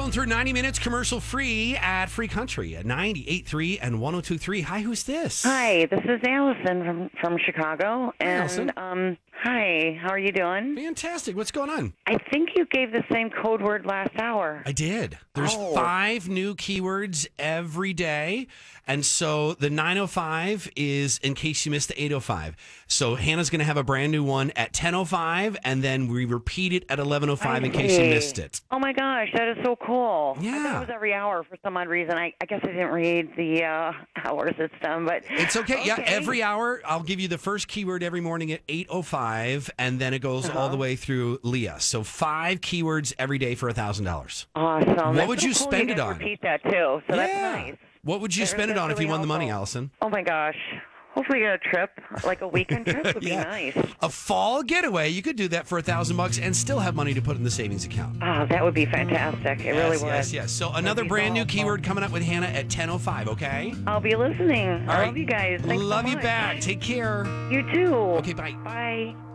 rolling through 90 minutes commercial free at Free Country at 98.3 and 102.3. Hi, who's this? Hi, this is Allison from Chicago. Hi, Allison. Hi, how are you doing? Fantastic. What's going on? I think you gave the same code word last hour. I did. There's 5 new keywords every day. And so the 9:05 is in case you missed the 8:05. So Hannah's going to have a brand new one at 10:05, and then we repeat it at 11:05 in case you missed it. Oh my gosh, that is so cool. Yeah. I thought it was every hour for some odd reason. I guess I didn't read the hour system, but It's okay. Yeah, every hour I'll give you the first keyword every morning at 8:05, and then it goes all the way through Leah. So 5 keywords every day for $1,000. Awesome. What would you spend it on? Repeat that too. So that's nice. What would you spend it on if you won the money, Allison? Oh my gosh. Hopefully a trip, like a weekend trip would be nice. A fall getaway. You could do that for $1,000 and still have money to put in the savings account. Oh, that would be fantastic. It really would. Yes. So another brand new keyword coming up with Hannah at 10:05, okay? I'll be listening. I love you guys. Thanks Love so you much. back. Take care. You too. Okay, bye. Bye.